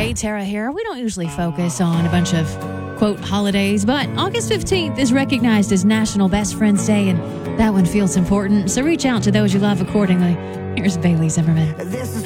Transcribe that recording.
Hey, Tara here. We don't usually focus on a bunch of, quote, holidays, but August 15th is recognized as National Best Friends Day, and that one feels important. So reach out to those you love accordingly. Here's Bailey Zimmerman. This is